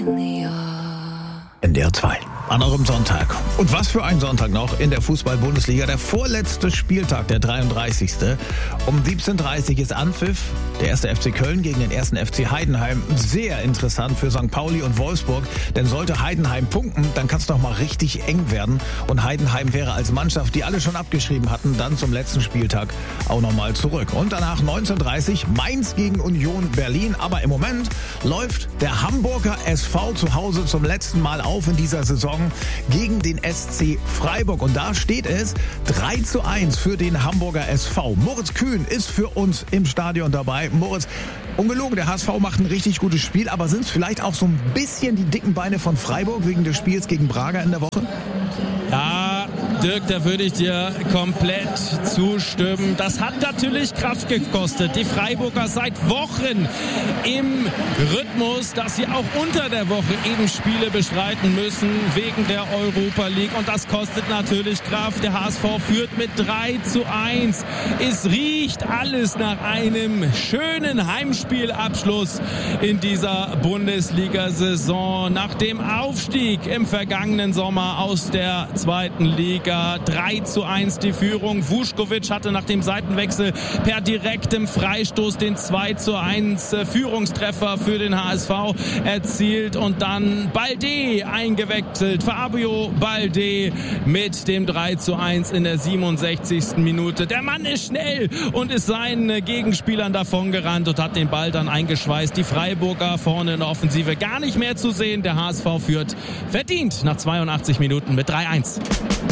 NDR 2. An eurem Sonntag. Und was für ein Sonntag noch in der Fußball-Bundesliga. Der vorletzte Spieltag, der 33. Um 17:30 Uhr ist Anpfiff. Der 1. FC Köln gegen den 1. FC Heidenheim. Sehr interessant für St. Pauli und Wolfsburg. Denn sollte Heidenheim punkten, dann kann es doch mal richtig eng werden. Und Heidenheim wäre als Mannschaft, die alle schon abgeschrieben hatten, dann zum letzten Spieltag auch nochmal zurück. Und danach 19:30 Uhr Mainz gegen Union Berlin. Aber im Moment läuft der Hamburger SV zu Hause zum letzten Mal auf in dieser Saison gegen den SC Freiburg. Und da steht es 3:1 für den Hamburger SV. Moritz Kühn ist für uns im Stadion dabei. Moritz, ungelogen, der HSV macht ein richtig gutes Spiel, aber sind es vielleicht auch so ein bisschen die dicken Beine von Freiburg wegen des Spiels gegen Braga in der Woche? Ja, Dirk, da würde ich dir komplett zustimmen. Das hat natürlich Kraft gekostet. Die Freiburger seit Wochen im Rhythmus, dass sie auch unter der Woche eben Spiele bestreiten müssen wegen der Europa League. Und das kostet natürlich Kraft. Der HSV führt mit 3:1. Es riecht alles nach einem schönen Heimspielabschluss in dieser Bundesliga-Saison. Nach dem Aufstieg im vergangenen Sommer aus der zweiten Liga 3:1 die Führung. Vuskovic hatte nach dem Seitenwechsel per direktem Freistoß den 2:1 Führungstreffer für den HSV erzielt und dann Balde eingewechselt. Fabio Balde mit dem 3:1 in der 67. Minute. Der Mann ist schnell und ist seinen Gegenspielern davongerannt und hat den Ball dann eingeschweißt. Die Freiburger vorne in der Offensive gar nicht mehr zu sehen. Der HSV führt verdient nach 82 Minuten mit 3:1.